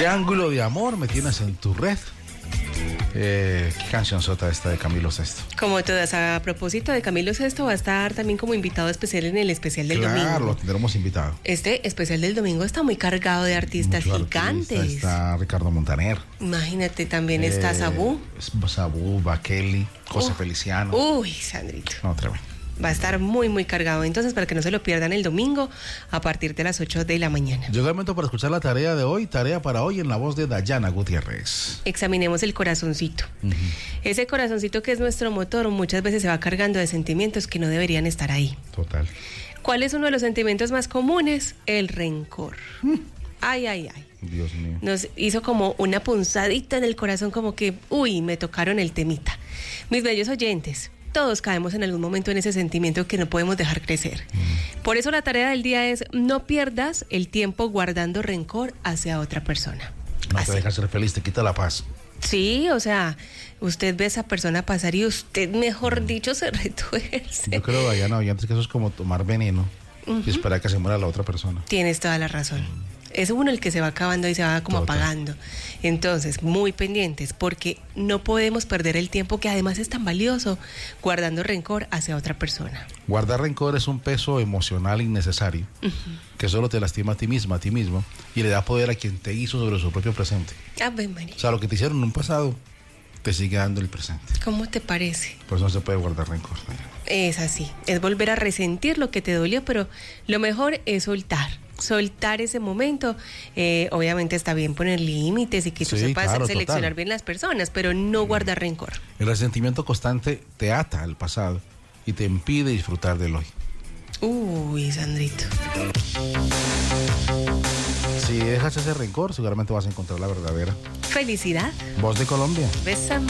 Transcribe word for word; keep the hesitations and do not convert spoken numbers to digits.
Triángulo de amor, me tienes en tu red. Eh, ¿Qué canción sota esta de Camilo Sesto? Como todas, a propósito de Camilo Sesto, va a estar también como invitado especial en el especial del claro, domingo. Claro, lo tendremos invitado. Este especial del domingo está muy cargado de artistas Mucho gigantes. Artista, está Ricardo Montaner. Imagínate, también eh, está Sabú. Sabú, Bakeli, José uh, Feliciano. Uy, Sandrito. No, tremendo. Va a estar muy, muy cargado. Entonces, para que no se lo pierdan el domingo a partir de las ocho de la mañana. Llegó el momento para escuchar la tarea de hoy. Tarea para hoy en la voz de Dayana Gutiérrez. Examinemos el corazoncito. Uh-huh. Ese corazoncito que es nuestro motor muchas veces se va cargando de sentimientos que no deberían estar ahí. Total. ¿Cuál es uno de los sentimientos más comunes? El rencor. Uh. Ay, ay, ay. Dios mío. Nos hizo como una punzadita en el corazón, como que, uy, me tocaron el temita. Mis bellos oyentes, todos caemos en algún momento en ese sentimiento que no podemos dejar crecer. Mm. Por eso la tarea del día es no pierdas el tiempo guardando rencor hacia otra persona. No Así. te dejas ser feliz, te quita la paz. Sí, o sea, usted ve a esa persona pasar y usted, mejor dicho, se retuerce. Yo creo, Dayana, oyentes, que eso es como tomar veneno uh-huh. y esperar que se muera la otra persona. Tienes toda la razón. Mm. Es uno el que se va acabando y se va como Total. apagando. Entonces, muy pendientes, porque no podemos perder el tiempo que además es tan valioso guardando rencor hacia otra persona. Guardar rencor es un peso emocional innecesario, uh-huh. que solo te lastima a ti misma, a ti mismo, y le da poder a quien te hizo sobre su propio presente. Ave María. O sea, lo que te hicieron en un pasado, te sigue dando el presente. ¿Cómo te parece? Pues no se puede guardar rencor. Es así, es volver a resentir lo que te dolió, pero lo mejor es soltar. Soltar ese momento, eh, obviamente está bien poner límites y que tú sí, sepas claro, seleccionar total. bien las personas, pero no guardar rencor. El resentimiento constante te ata al pasado y te impide disfrutar del hoy. Uy, Sandrito. Si dejas ese rencor, seguramente vas a encontrar la verdadera felicidad. Voz de Colombia. Bésame.